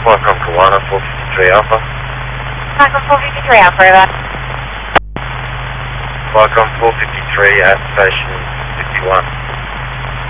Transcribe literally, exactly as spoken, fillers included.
Welcome to one four fifty-three Alpha. Welcome four fifty-three Alpha, over. Welcome four fifty-three at station fifty-one.